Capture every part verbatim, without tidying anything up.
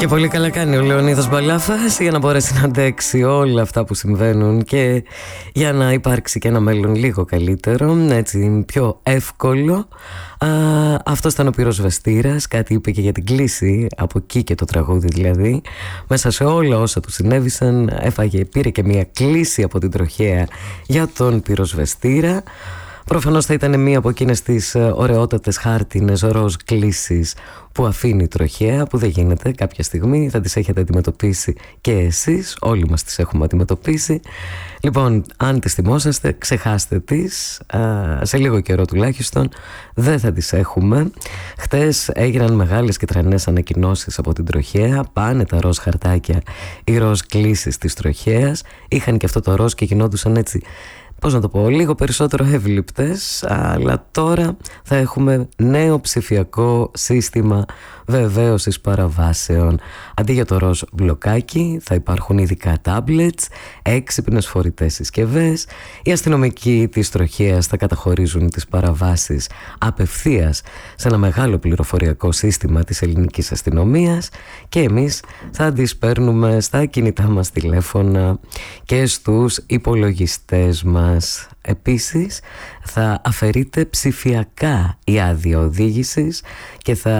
Και πολύ καλά κάνει ο Λεωνίδας Μπαλάφας για να μπορέσει να αντέξει όλα αυτά που συμβαίνουν και για να υπάρξει και ένα μέλλον λίγο καλύτερο, έτσι πιο εύκολο. Α, αυτός ήταν ο πυροσβεστήρας, κάτι είπε και για την κλίση, από εκεί και το τραγούδι δηλαδή. Μέσα σε όλα όσα του συνέβησαν έφαγε, πήρε και μια κλίση από την τροχέα για τον πυροσβεστήρα. Προφανώς θα ήταν μία από εκείνες τις ωραιότατες χάρτινες ροζ κλίσεις που αφήνει η τροχέα, που δεν γίνεται, κάποια στιγμή θα τις έχετε αντιμετωπίσει και εσείς, όλοι μας τις έχουμε αντιμετωπίσει. Λοιπόν, αν τις θυμόσαστε, ξεχάστε τις, σε λίγο καιρό τουλάχιστον δεν θα τις έχουμε. Χτες έγιναν μεγάλες και τρανές ανακοινώσεις από την τροχέα, πάνε τα ροζ χαρτάκια, οι ροζ κλίσεις της τροχέας, είχαν και αυτό το ροζ και γινόντουσαν έτσι, πώς να το πω, λίγο περισσότερο εύληπτες, αλλά τώρα θα έχουμε νέο ψηφιακό σύστημα βεβαίωσης παραβάσεων. Αντί για το ροζ μπλοκάκι θα υπάρχουν ειδικά tablets, έξυπνες φορητές συσκευές. Οι αστυνομικοί της τροχέας θα καταχωρίζουν τις παραβάσεις απευθείας σε ένα μεγάλο πληροφοριακό σύστημα της ελληνικής αστυνομίας και εμείς θα τις παίρνουμε στα κινητά μας τηλέφωνα και στους υπολογιστές μας. Επίσης θα αφαιρείται ψηφιακά η άδεια οδήγησης και θα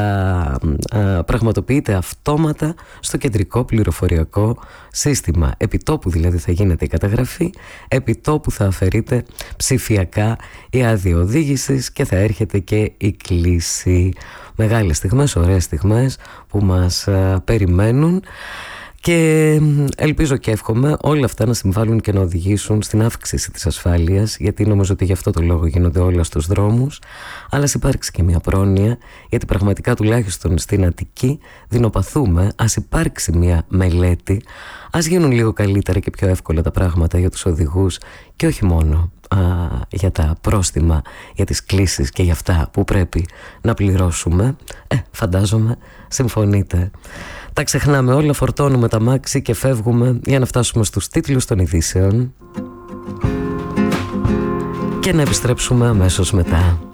α, πραγματοποιείται αυτόματα στο κεντρικό πληροφοριακό σύστημα. Επιτόπου δηλαδή θα γίνεται η καταγραφή, επιτόπου θα αφαιρείται ψηφιακά η άδεια οδήγησης και θα έρχεται και η κλίση. Μεγάλες στιγμές, ωραίες στιγμές που μας α, περιμένουν. Και ελπίζω και εύχομαι όλα αυτά να συμβάλλουν και να οδηγήσουν στην αύξηση της ασφάλειας, γιατί νομίζω ότι γι' αυτό το λόγο γίνονται όλα στους δρόμους. Αλλά ας υπάρξει και μια πρόνοια, γιατί πραγματικά τουλάχιστον στην Αττική δεινοπαθούμε. Ας υπάρξει μια μελέτη, ας γίνουν λίγο καλύτερα και πιο εύκολα τα πράγματα για τους οδηγούς και όχι μόνο α, για τα πρόστιμα, για τις κλήσεις και για αυτά που πρέπει να πληρώσουμε. Ε, φαντάζομαι συμφωνείτε. Τα ξεχνάμε όλα, φορτώνουμε τα μάξι και φεύγουμε για να φτάσουμε στους τίτλους των ειδήσεων και να επιστρέψουμε αμέσως μετά.